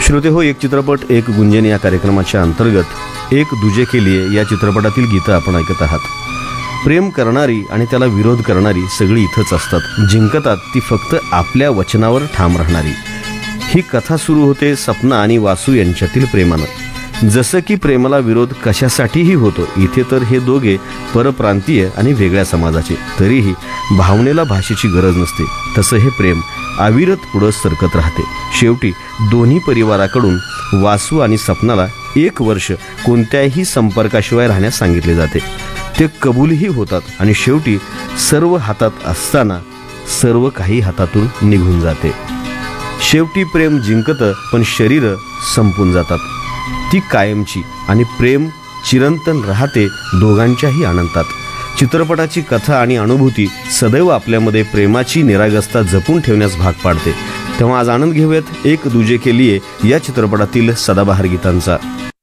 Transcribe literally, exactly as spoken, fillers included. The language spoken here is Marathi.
श्रोते हो, एक चित्रपट एक गुंजन या कार्यक्रमाच्या अंतर्गत एक दुजे के लिए या चित्रपटातील गीतं आपण ऐकत आहात. प्रेम करणारी आणि त्याला विरोध करणारी सगळी इथंच असतात. जिंकतात ती फक्त आपल्या वचनावर ठाम राहणारी. ही कथा सुरू होते सपना आणि वासू यांच्यातील प्रेमानं. जसं की प्रेमाला विरोध कशासाठीही होतो. इथे तर हे दोघे परप्रांतीय आणि वेगळ्या समाजाचे, तरीही भावनेला भाषेची गरज नसते. तसं हे प्रेम अविरत पुढं सरकत राहते. शेवटी दोन्ही परिवाराकडून वासू आणि सपनाला एक वर्ष कोणत्याही संपर्काशिवाय राहण्यास सांगितले जाते. ते कबूलही होतात आणि शेवटी सर्व हातात असताना सर्व काही हातातून निघून जाते. शेवटी प्रेम जिंकतं, पण शरीरं संपून जातात. ती कायमची आणि प्रेम चिरंतन राहते दोघांच्याही अनंतात. चित्रपटाची कथा आणि अनुभूती सदैव आपल्यामध्ये प्रेमाची निरागसता जपून ठेवण्यास भाग पाडते. तेव्हा आज आनंद घेऊयात एक दुजे के लिए या चित्रपटातील सदाबहार गीतांचा.